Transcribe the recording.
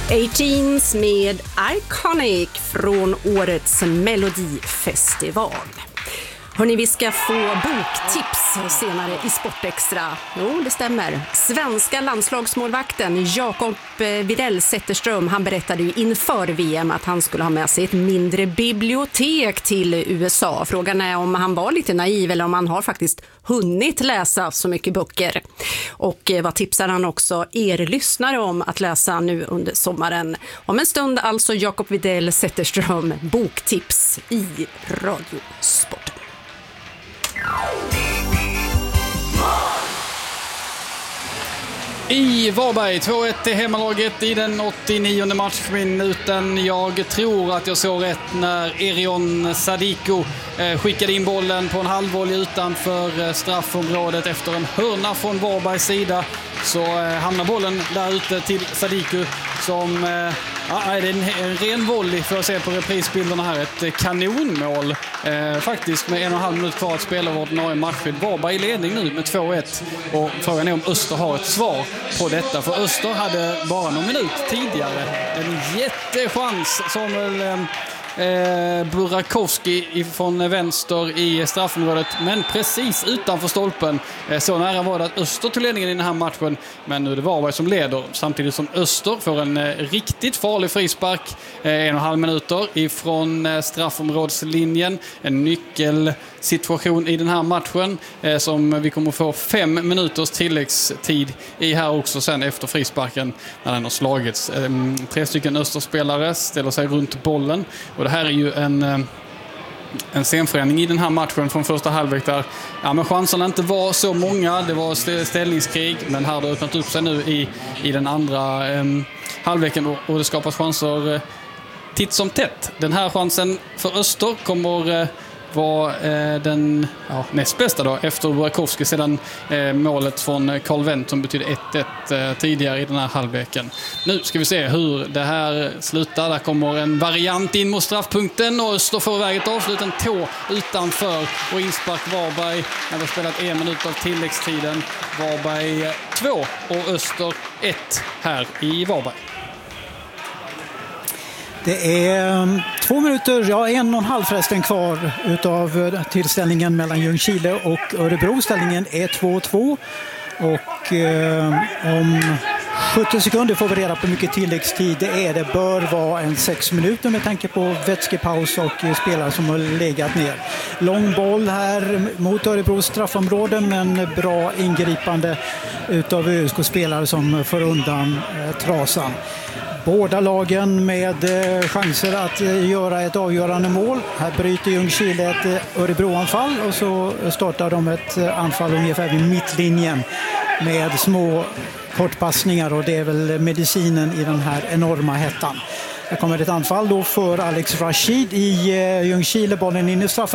18s med Iconic från årets Melodifestival. Hörrni, vi ska få boktips senare i Sportextra. Jo, det stämmer. Svenska landslagsmålvakten Jakob Widell Zetterström, han berättade ju inför VM att han skulle ha med sig ett mindre bibliotek till USA. Frågan är om han var lite naiv eller om han har faktiskt hunnit läsa så mycket böcker. Och vad tipsar han också er lyssnare om att läsa nu under sommaren? Om en stund alltså Jakob Widell Zetterström, boktips i Radiosporten. I Varberg, 2-1 till hemmalaget i den 89:e matchminuten. Jag tror att jag såg rätt när Erion Sadiko skickade in bollen på en halvvolley utanför straffområdet efter en hörna från Varbergs sida. Så hamnar bollen där ute till Sadiko som är det en ren volley för att se på reprisbilderna här. Ett kanonmål faktiskt med 1,5 minut kvar att spela vårt ordinarie matchtid. Varberg i ledning nu med 2-1 och frågan är om Öster har ett svar på detta. För Öster hade bara någon minut tidigare en jättechans som Burakovsky från vänster i straffområdet, men precis utanför stolpen. Så nära var det att Öster tog ledningen i den här matchen, men nu är det Varberg som leder samtidigt som Öster får en riktigt farlig frispark 1,5 minuter ifrån straffområdslinjen. En nyckelsituation i den här matchen som vi kommer få 5 minuters tilläggstid i här också sen efter frisparken när den har slagits. 3 stycken Österspelare ställer sig runt bollen och det här är ju en scenförändring i den här matchen från första halvlek där men chanserna inte var så många. Det var ställningskrig, men här har det öppnat upp sig nu i den andra halvleken och det skapas chanser titt som tätt. Den här chansen för Öster kommer var den näst bästa då efter Burakovsky sedan målet från Carl Wendt som betyder 1-1 tidigare i den här halvleken. Nu ska vi se hur det här slutar. Där kommer en variant in mot straffpunkten och Öster får iväg ett avslut, en tå utanför och inspark Varberg när vi har spelat 1 minut av tilläggstiden. Varberg 2 och Öster 1 här i Varberg. Det är 2 minuter, 1,5 förresten kvar utav tillställningen mellan Ljungskile och Örebro. Ställningen är 2-2 och om 70 sekunder får vi reda på hur mycket tilläggstid det är. Det bör vara en 6 minuter med tanke på vätskepaus och spelare som har legat ner. Lång boll här mot Örebros straffområde, men bra ingripande utav ÖSK-spelare som får undan trasan. Båda lagen med chanser att göra ett avgörande mål. Här bryter Ljungskile ett Örebro-anfall och så startar de ett anfall ungefär vid mittlinjen med små kortpassningar, och det är väl medicinen i den här enorma hettan. Här kommer ett anfall då för Alex Rashid i Ljungskile, bollen in i straff.